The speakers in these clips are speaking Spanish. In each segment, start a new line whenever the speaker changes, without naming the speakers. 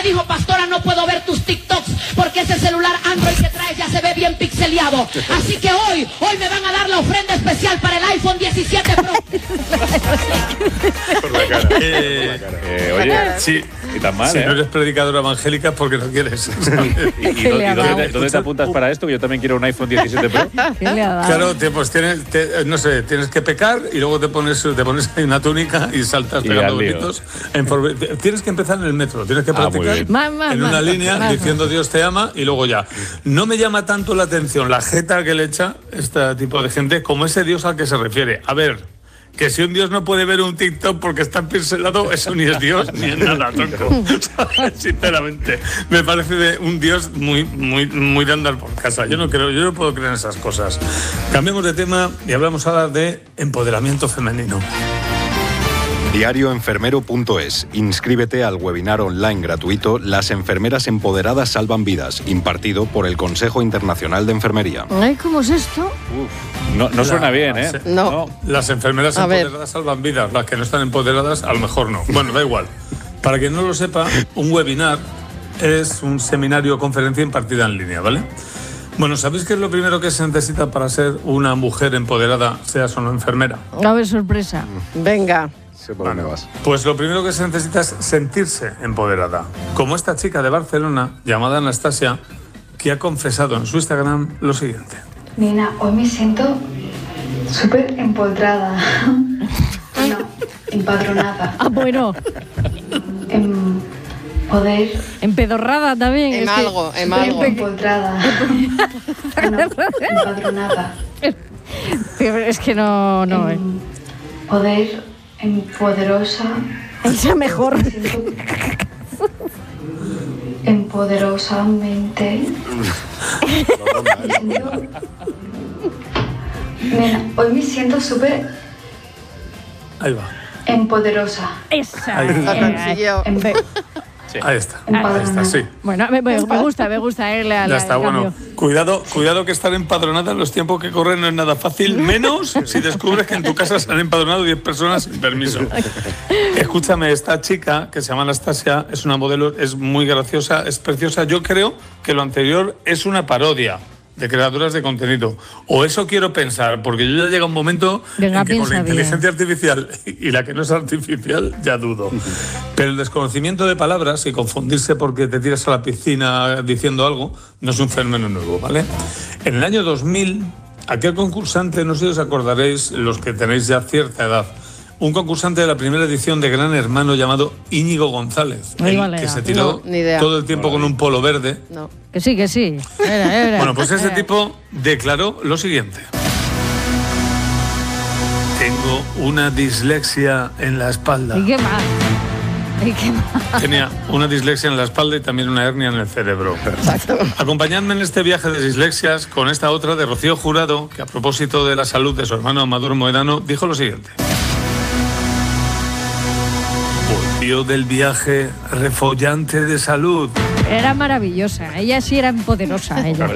dijo, pastora, no puedo ver tus TikToks porque ese celular Android que traes ya se ve bien pixeleado. Así que hoy me van a dar la ofrenda especial para el iPhone 17 Pro.
Por la cara. Oye, sí.
Y tan mal,
si no eres predicadora evangélica es porque no quieres.
¿Y dónde te apuntas para esto? Yo también quiero un iPhone 17 Pro.
Claro, pues no sé, tienes que pecar y luego te pones ahí una túnica y saltas pegando gritos. Tienes que empezar en el metro, tienes que practicar en una línea diciendo Dios te ama y luego ya. No me llama tanto la atención la jeta que le echa este tipo de gente como ese Dios al que se refiere. A ver, que si un Dios no puede ver un TikTok porque está pincelado, eso ni es Dios ni es nada, tronco. Sinceramente, me parece de un Dios muy de andar por casa. Yo no puedo creer en esas cosas. Cambiamos de tema y hablamos ahora de empoderamiento femenino.
Diarioenfermero.es. Inscríbete al webinar online gratuito Las enfermeras empoderadas salvan vidas, impartido por el Consejo Internacional de Enfermería.
Ay, ¿cómo es esto?
No suena bien, ¿eh?
No.
Las enfermeras empoderadas salvan vidas, las que no están empoderadas a lo mejor no. Bueno, da igual. Para quien no lo sepa, un webinar es un seminario o conferencia impartida en línea, ¿vale? Bueno, ¿sabéis qué es lo primero que se necesita para ser una mujer empoderada, seas o no enfermera?
A ver, sorpresa.
Venga.
Pues lo primero que se necesita es sentirse empoderada. Como esta chica de Barcelona, llamada Anastasia, que ha confesado en su Instagram lo siguiente.
Nina, hoy me siento súper empoderada. No, empadronada.
Ah, bueno.
Poder.
Empedorrada también.
En algo.
Empoderada. No, empadronada.
Pero es que no.
Poder. Empoderosa.
Esa mejor.
Empoderosamente. Hoy me siento súper.
Ahí va.
Empoderosa.
Esa.
Ahí está. Ahí está, sí.
Bueno, me gusta.
Ya está, bueno. Cuidado que estar empadronada en los tiempos que corren no es nada fácil, menos si descubres que en tu casa se han empadronado 10 personas sin permiso. Escúchame, esta chica, que se llama Anastasia, es una modelo, es muy graciosa, es preciosa. Yo creo que lo anterior es una parodia de creadoras de contenido. O eso quiero pensar, porque yo ya llega un momento en que con la inteligencia artificial y la que no es artificial, ya dudo. Pero el desconocimiento de palabras y confundirse porque te tiras a la piscina diciendo algo, no es un fenómeno nuevo, ¿vale? En el año 2000, aquel concursante, no sé si os acordaréis, los que tenéis ya cierta edad, un concursante de la primera edición de Gran Hermano llamado Íñigo González, que se tiró todo el tiempo con un polo verde.
No. Que sí. Era.
Bueno, pues ese tipo declaró lo siguiente. Tengo una dislexia en la espalda.
¿Y qué más?
Tenía una dislexia en la espalda y también una hernia en el cerebro.
Exacto.
Acompañadme en este viaje de dislexias con esta otra de Rocío Jurado, que a propósito de la salud de su hermano Amador Moedano, dijo lo siguiente. Volvió del viaje refollante de salud.
Era maravillosa, ella sí era poderosa. Ella.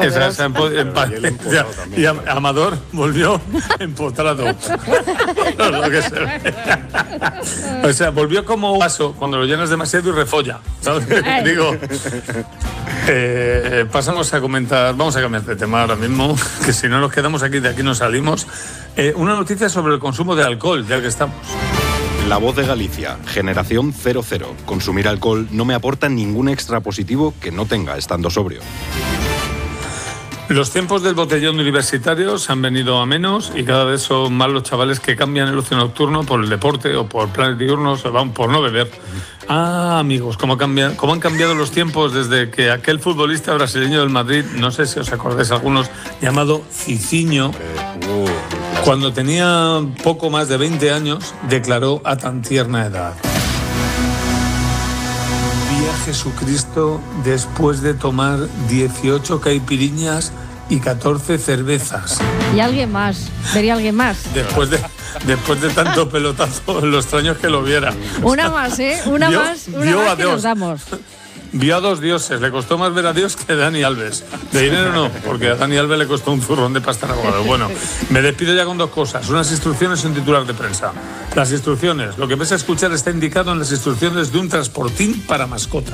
Y Amador volvió empotrado. No, lo que se ve. O sea, volvió como vaso cuando lo llenas demasiado y refolla, ¿sabes? Digo, pasamos a comentar, vamos a cambiar de tema ahora mismo, que si no nos quedamos aquí, de aquí no salimos. Una noticia sobre el consumo de alcohol, ya que estamos.
La Voz de Galicia, generación 00. Consumir alcohol no me aporta ningún extra positivo que no tenga estando sobrio.
Los tiempos del botellón universitario se han venido a menos y cada vez son más los chavales que cambian el ocio nocturno por el deporte o por planes diurnos o van por no beber. Ah, amigos, ¿cómo han cambiado los tiempos desde que aquel futbolista brasileño del Madrid, no sé si os acordáis algunos, llamado Cicinho, cuando tenía poco más de 20 años, declaró a tan tierna edad: vi a Jesucristo después de tomar 18 caipiriñas y 14 cervezas.
¿Y alguien más? ¿Vería alguien más?
Después de tanto pelotazo, lo extraño es que lo viera.
Una más, ¿eh? Una más que nos damos.
Vio a dos dioses, le costó más ver a Dios que a Dani Alves. De dinero no, porque a Dani Alves le costó un zurrón de pasta en abogado. Bueno, me despido ya con dos cosas, unas instrucciones y un titular de prensa. Las instrucciones, lo que vais a escuchar está indicado en las instrucciones de un transportín para mascotas.